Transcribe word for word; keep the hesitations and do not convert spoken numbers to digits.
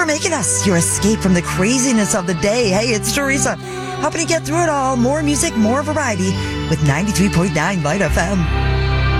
for making us your escape from the craziness of the day. Hey, it's Teresa, helping you get through it all. More music, more variety with ninety-three point nine Light F M.